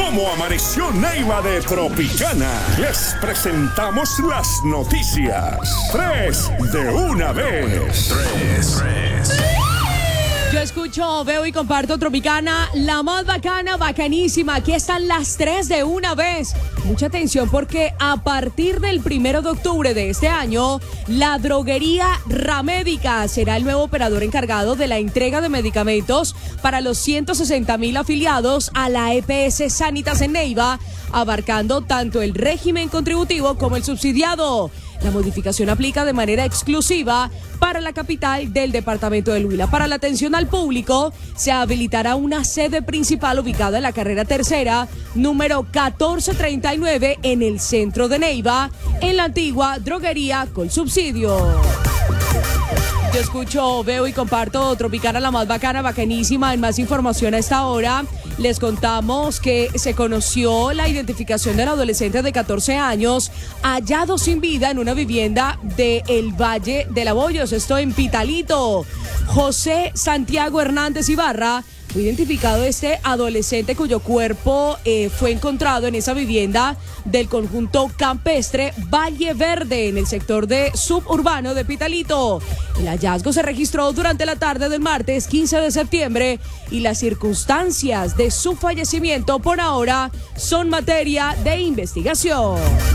¿Cómo amaneció Neiva de Tropicana? Les presentamos las noticias. 3 de una vez. 3. Yo escucho, veo y comparto Tropicana, la más bacana, bacanísima. Aquí están las 3 de una vez. Mucha atención porque a partir del 1 de octubre de este año, la droguería Ramédica será el nuevo operador encargado de la entrega de medicamentos para los 160,000 afiliados a la EPS Sanitas en Neiva, abarcando tanto el régimen contributivo como el subsidiado. La modificación aplica de manera exclusiva para la capital del departamento del Huila. Para la atención al público, se habilitará una sede principal ubicada en la carrera tercera, número 1439, en el centro de Neiva, en la antigua droguería con subsidio. Yo escucho, veo y comparto Tropicana, la más bacana, bacanísima. En más información a esta hora, les contamos que se conoció la identificación del adolescente de 14 años hallado sin vida en una vivienda del Valle de la Bollos, esto en Pitalito. José Santiago Hernández Ibarra fue identificado este adolescente cuyo cuerpo fue encontrado en esa vivienda del conjunto campestre Valle Verde en el sector de suburbano de Pitalito. El hallazgo se registró durante la tarde del martes 15 de septiembre y las circunstancias de su fallecimiento por ahora son materia de investigación.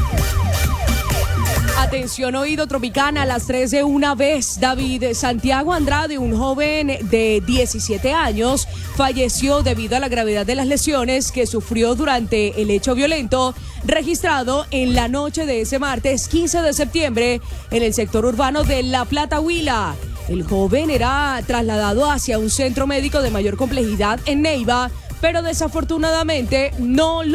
Atención, oído Tropicana, a las 3 de una vez. David Santiago Andrade, un joven de 17 años, falleció debido a la gravedad de las lesiones que sufrió durante el hecho violento registrado en la noche de ese martes 15 de septiembre en el sector urbano de La Plata, Huila. El joven era trasladado hacia un centro médico de mayor complejidad en Neiva, pero desafortunadamente no lo